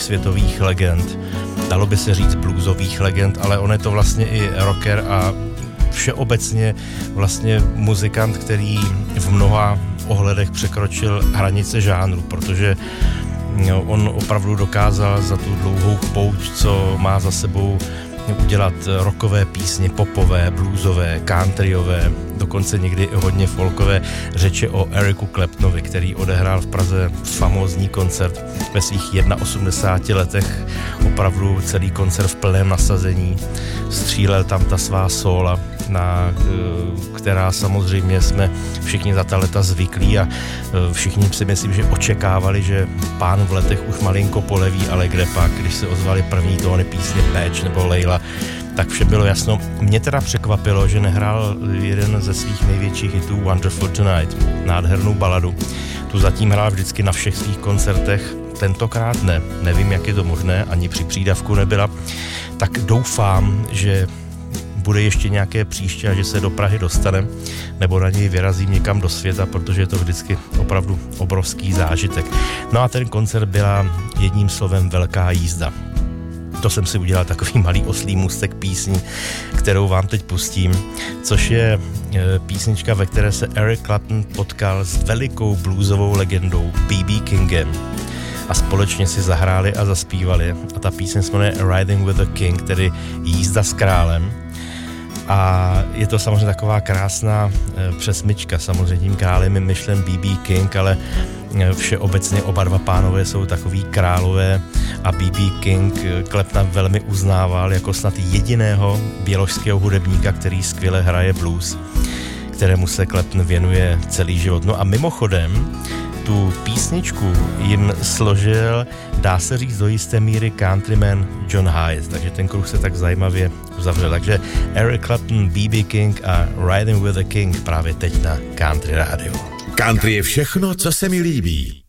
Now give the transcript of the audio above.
světových legend, dalo by se říct bluesových legend, ale on je to vlastně i rocker a všeobecně vlastně muzikant, který v mnoha ohledech překročil hranice žánru, protože on opravdu dokázal za tu dlouhou pouť, co má za sebou, udělat rockové písně, popové, bluesové, countryové, dokonce někdy hodně folkové. Řeče o Ericu Claptonovi, který odehrál v Praze famózní koncert ve svých 81 letech, opravdu celý koncert v plném nasazení, střílel tam ta svá sóla, na která samozřejmě jsme všichni za ta leta zvyklí a všichni si myslím, že očekávali, že pán v letech už malinko poleví, ale kde pak, když se ozvali první tóny písně Patch nebo Layla, tak vše bylo jasno. Mě teda překvapilo, že nehrál jeden ze svých největších hitů Wonderful Tonight, nádhernou baladu. Tu zatím hrál vždycky na všech svých koncertech, tentokrát ne. Nevím, jak je to možné, ani při přídavku nebyla. Tak doufám, že bude ještě nějaké příště a že se do Prahy dostane, nebo na něj vyrazím někam do světa, protože je to vždycky opravdu obrovský zážitek. No a ten koncert byla jedním slovem velká jízda. To jsem si udělal takový malý oslý můstek písní, kterou vám teď pustím, což je písnička, ve které se Eric Clapton potkal s velikou bluesovou legendou B.B. Kingem a společně si zahráli a zaspívali. A ta píseň se jmenuje Riding with the King, tedy Jízda s králem. A je to samozřejmě taková krásná přesmyčka. Samozřejmě tím králem je myšlen B.B. King, ale všeobecně oba dva pánové jsou takový králové a B.B. King Claptona velmi uznával jako snad jediného běložského hudebníka, který skvěle hraje blues, kterému se Clapton věnuje celý život. No a mimochodem tu písničku jim složil, dá se říct do jisté míry, countryman John Hayes, takže ten kruh se tak zajímavě uzavřel. Takže Eric Clapton, B.B. King a Riding with the King právě teď na Country Radio. Country je všechno, co se mi líbí.